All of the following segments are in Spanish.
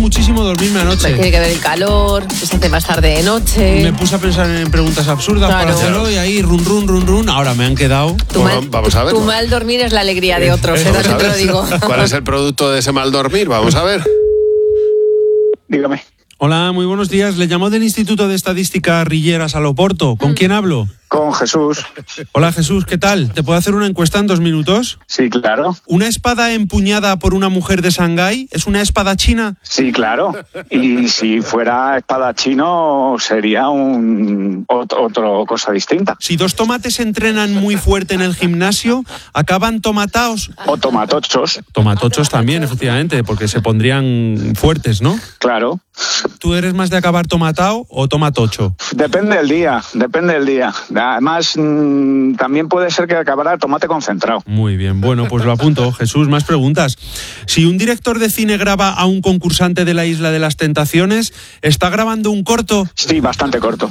muchísimo dormirme anoche. Tiene que ver el calor, se hace más tarde de noche. Me puse a pensar en preguntas absurdas para hacerlo y ahí run. Ahora me han quedado. Vamos a ver. Tu mal dormir es la alegría de otros, también te lo digo. ¿Cuál es el producto de ese mal dormir? Vamos a ver. Dígame. Hola, muy buenos días. Le llamo del Instituto de Estadística Rilleras al Oporto. ¿Con quién hablo? Con Jesús. Hola Jesús, ¿qué tal? ¿Te puedo hacer una encuesta en 2 minutos? Sí, claro. ¿Una espada empuñada por una mujer de Shanghái es una espada china? Sí, claro. Y si fuera espada chino sería otra cosa distinta. Si 2 tomates entrenan muy fuerte en el gimnasio, ¿acaban tomataos? O tomatochos. Tomatochos también, efectivamente, porque se pondrían fuertes, ¿no? Claro. ¿Tú eres más de acabar tomatao o tomatocho? Depende del día. Además, también puede ser que acabara tomate concentrado. Muy bien, bueno, pues lo apunto. Jesús, más preguntas. Si un director de cine graba a un concursante de la Isla de las Tentaciones, ¿está grabando un corto? Sí, bastante corto.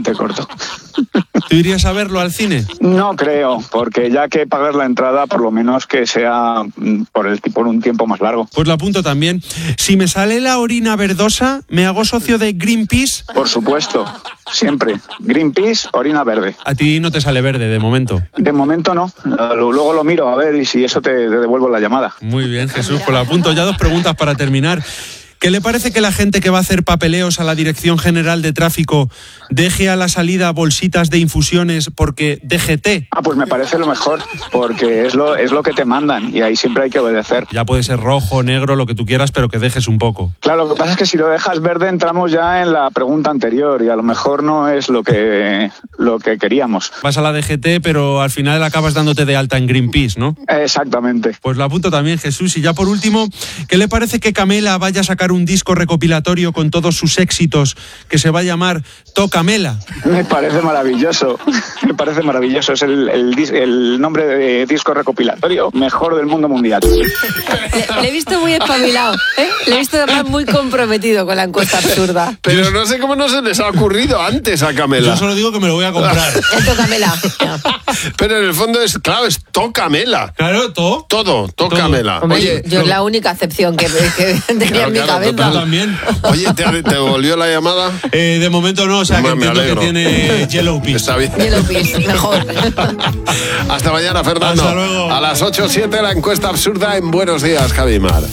¿Tú irías a verlo al cine? No creo, porque ya que pagar la entrada, por lo menos que sea por un tiempo más largo. Pues lo apunto también. Si me sale la orina verdosa, ¿me hago socio de Greenpeace? Por supuesto, siempre. Greenpeace, orina verde. A ti no te sale verde, de momento. De momento no. Luego lo miro, a ver, y si eso te devuelvo la llamada. Muy bien, Jesús, pues lo apunto. Ya 2 preguntas para terminar. ¿Qué le parece que la gente que va a hacer papeleos a la Dirección General de Tráfico deje a la salida bolsitas de infusiones porque DGT? Pues me parece lo mejor, porque es lo que te mandan y ahí siempre hay que obedecer. Ya puede ser rojo, negro, lo que tú quieras, pero que dejes un poco. Claro, lo que pasa es que si lo dejas verde entramos ya en la pregunta anterior y a lo mejor no es lo que queríamos. Vas a la DGT, pero al final acabas dándote de alta en Greenpeace, ¿no? Exactamente. Pues lo apunto también, Jesús. Y ya por último, ¿qué le parece que Camela vaya a sacar un disco recopilatorio con todos sus éxitos que se va a llamar Tocamela? Me parece maravilloso. Es el nombre de disco recopilatorio mejor del mundo mundial. Le he visto muy espabilado, ¿eh? Le he visto además muy comprometido con la encuesta absurda. Pero no sé cómo no se les ha ocurrido antes a Camela. Yo solo digo que me lo voy a comprar. Tocamela. Pero en el fondo es Tocamela. Claro, todo. Tocamela. Hombre, Oye, yo es la única acepción que tenía en mi cabeza. Yo también. Oye, ¿te volvió la llamada? De momento no, o sea que entiendo que tiene Yellow Piece. Está bien. Yellow Piece, mejor. Hasta mañana, Fernando. Hasta luego. A las 8:07 la encuesta absurda en Buenos Días, Javimar.